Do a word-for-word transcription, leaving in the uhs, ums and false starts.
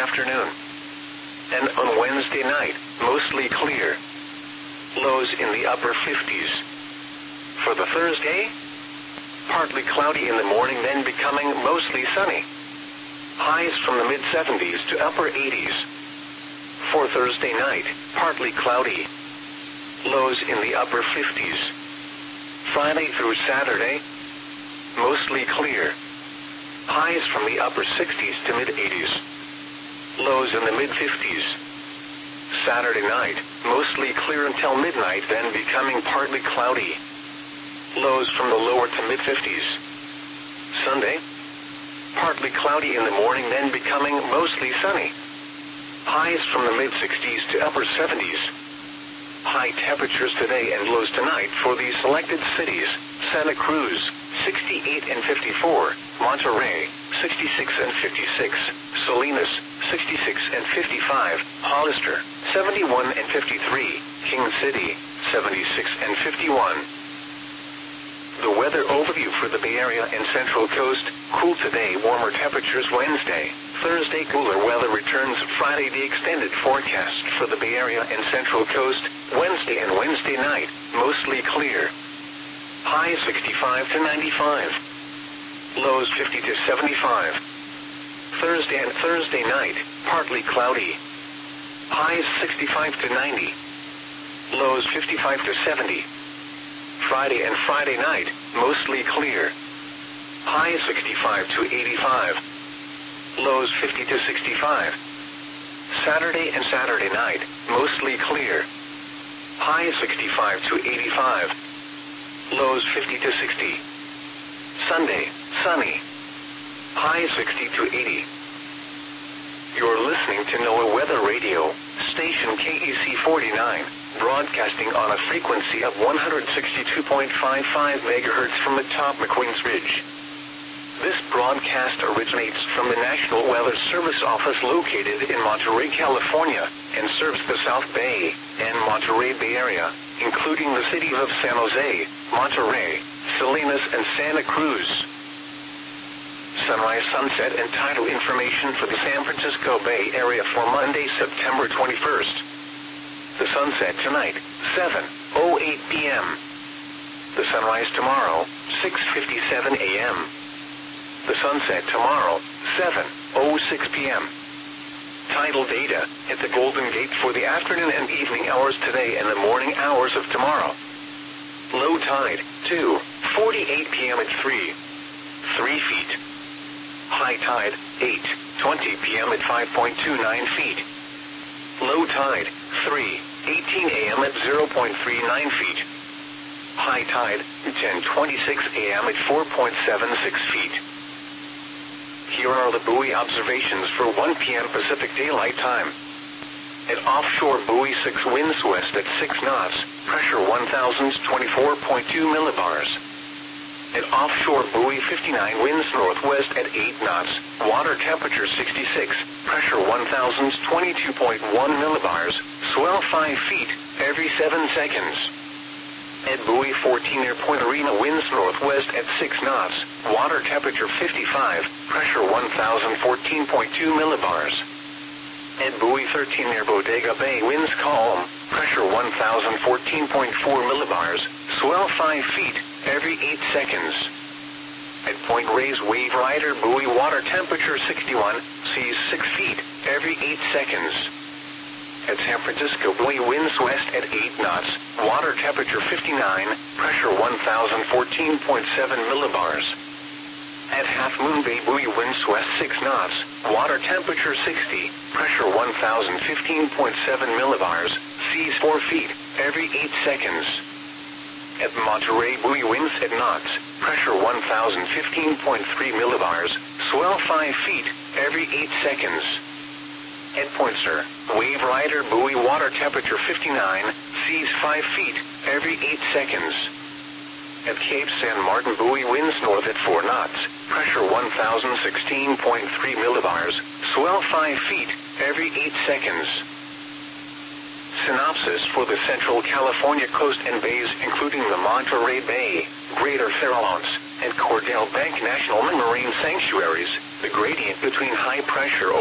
afternoon. And on Wednesday night, mostly clear. Lows in the upper fifties. For the Thursday, partly cloudy in the morning, then becoming mostly sunny. Highs from the mid seventies to upper eighties. For Thursday night, partly cloudy. Lows in the upper fifties. Friday through Saturday, mostly clear. Highs from the upper sixties to mid eighties. Lows in the mid fifties. Saturday night, mostly clear until midnight, then becoming partly cloudy. Lows from the lower to mid fifties. Sunday, partly cloudy in the morning, then becoming mostly sunny. Highs from the mid sixties to upper seventies. High temperatures today and lows tonight for the selected cities: Santa Cruz, sixty-eight and fifty-four, Monterey, sixty-six and fifty-six, Salinas, sixty-six and fifty-five, Hollister, seventy-one and fifty-three, King City, seventy-six and fifty-one. The weather overview for the Bay Area and Central Coast: cool today, warmer temperatures Wednesday. Thursday, cooler weather returns Friday. The extended forecast for the Bay Area and Central Coast: Wednesday and Wednesday night, mostly clear. Highs sixty-five to ninety-five. Lows fifty to seventy-five. Thursday and Thursday night, partly cloudy. Highs sixty-five to ninety. Lows fifty-five to seventy. Friday and Friday night, mostly clear. Highs sixty-five to eighty-five. Lows fifty to sixty-five. Saturday and Saturday night, mostly clear. Highs sixty-five to eighty-five. Lows fifty to sixty. Sunday, sunny. Highs sixty to eighty. You're listening to NOAA Weather Radio, station K E C forty-nine, broadcasting on a frequency of one hundred sixty-two point five five megahertz from atop McQueen's Ridge. This broadcast originates from the National Weather Service office located in Monterey, California, and serves the South Bay and Monterey Bay Area, including the cities of San Jose, Monterey, Salinas, and Santa Cruz. Sunrise, sunset, and tidal information for the San Francisco Bay Area for Monday, September twenty-first. The sunset tonight, seven oh eight p m The sunrise tomorrow, six fifty-seven a m The sunset tomorrow, seven oh six p m Tidal data at the Golden Gate for the afternoon and evening hours today and the morning hours of tomorrow. Low tide, two forty-eight p m at three, three feet. High tide, eight twenty p m at five point two nine feet. Low tide, three eighteen a m at zero point three nine feet. High tide, ten twenty-six a m at four point seven six feet. Here are the buoy observations for one p m Pacific Daylight Time. At offshore buoy six, winds west at six knots, pressure one thousand twenty-four point two millibars. At offshore buoy fifty-nine, winds northwest at eight knots, water temperature sixty-six, pressure one thousand twenty-two point one millibars, swell five feet every seven seconds. At buoy fourteen, near Point Arena, winds northwest at six knots, water temperature fifty-five, pressure one thousand fourteen point two millibars. At buoy thirteen, near Bodega Bay, winds calm, pressure one thousand fourteen point four millibars, swell five feet every eight seconds. At Point Reyes, Wave Rider buoy, water temperature sixty-one, seas six feet every eight seconds. At San Francisco buoy, winds west at eight knots, water temperature fifty-nine, pressure one thousand fourteen point seven millibars. At Half Moon Bay buoy, winds west six knots, water temperature sixty, pressure one thousand fifteen point seven millibars, seas four feet every eight seconds. At Monterey buoy, winds at knots, pressure one thousand fifteen point three millibars, swell five feet every eight seconds. At Point Sur, Wave Rider buoy, water temperature fifty-nine, seas five feet every eight seconds. At Cape San Martin buoy, winds north at four knots, pressure one thousand sixteen point three millibars, swell five feet every eight seconds. Synopsis for the Central California coast and bays, including the Monterey Bay, Greater Farallones, and Cordell Bank National Marine Sanctuaries. The gradient between high pressure